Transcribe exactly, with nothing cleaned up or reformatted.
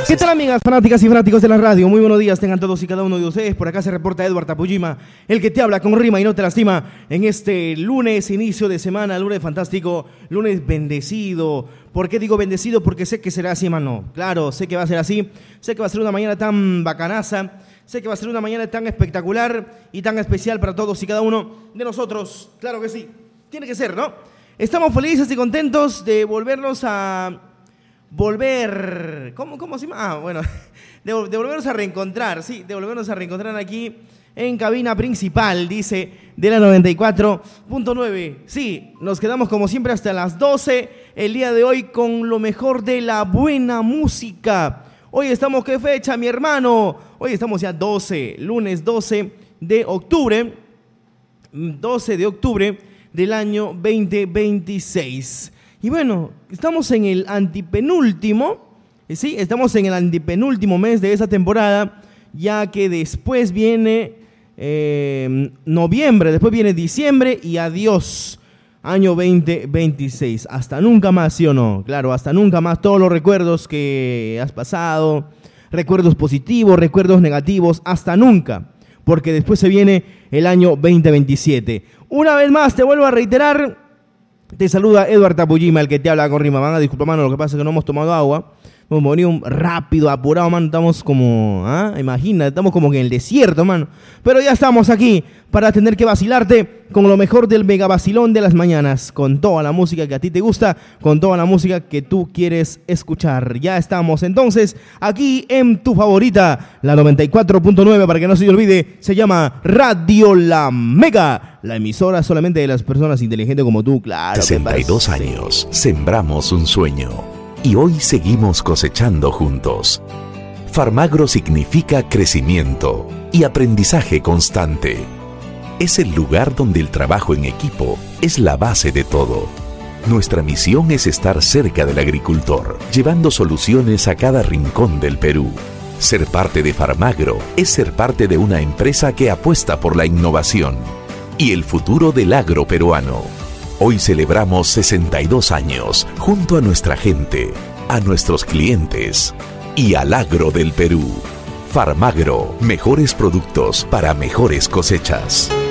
¿Qué tal, amigas fanáticas y fanáticos de la radio? Muy buenos días, tengan todos y cada uno de ustedes. Por acá se reporta Edward Tapujima, el que te habla con rima y no te lastima, en este lunes, inicio de semana, lunes fantástico, lunes bendecido. ¿Por qué digo bendecido? Porque sé que será así, mano. Claro, sé que va a ser así, sé que va a ser una mañana tan bacanaza, sé que va a ser una mañana tan espectacular y tan especial para todos y cada uno de nosotros. Claro que sí, tiene que ser, ¿no? Estamos felices y contentos de volvernos a... Volver, ¿cómo, cómo se llama? Ah, bueno, de, de volvernos a reencontrar, sí, de volvernos a reencontrar aquí en cabina principal, dice, de la noventa y cuatro punto nueve. Sí, nos quedamos como siempre hasta las doce, el día de hoy con lo mejor de la buena música. Hoy estamos, ¿qué fecha, mi hermano? Hoy estamos ya doce, lunes doce de octubre, doce de octubre del año veinte veintiséis. Y bueno, estamos en el antipenúltimo, sí, estamos en el antipenúltimo mes de esa temporada, ya que después viene eh, noviembre, después viene diciembre y adiós, año veinte veintiséis. Hasta nunca más, ¿sí o no? Claro, hasta nunca más. Todos los recuerdos que has pasado, recuerdos positivos, recuerdos negativos, hasta nunca, porque después se viene el año veinte veintisiete. Una vez más, te vuelvo a reiterar. Te saluda Edward Tapujima, el que te habla con rima. Van a disculpar, mano, lo que pasa es que no hemos tomado agua. Hemos venido rápido, apurado, mano. Estamos como, ¿ah? Imagina, estamos como en el desierto, mano. Pero ya estamos aquí para tener que vacilarte con lo mejor del mega vacilón de las mañanas. Con toda la música que a ti te gusta, con toda la música que tú quieres escuchar. Ya estamos entonces aquí en tu favorita, la noventa y cuatro punto nueve, para que no se te olvide, se llama Radio La Mega. La emisora solamente de las personas inteligentes como tú, claro. sesenta y dos años, sembramos un sueño. Y hoy seguimos cosechando juntos. Farmagro significa crecimiento y aprendizaje constante. Es el lugar donde el trabajo en equipo es la base de todo. Nuestra misión es estar cerca del agricultor, llevando soluciones a cada rincón del Perú. Ser parte de Farmagro es ser parte de una empresa que apuesta por la innovación y el futuro del agro peruano. Hoy celebramos sesenta y dos años junto a nuestra gente, a nuestros clientes y al agro del Perú. Farmagro, mejores productos para mejores cosechas.